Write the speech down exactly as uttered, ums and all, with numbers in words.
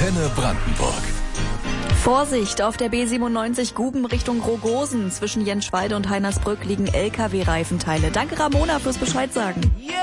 Antenne Brandenburg. Vorsicht, auf der B siebenundneunzig Guben Richtung Rogosen. Zwischen Jenschwalde und Heinersbrück liegen L K W-Reifenteile. Danke Ramona fürs Bescheid sagen.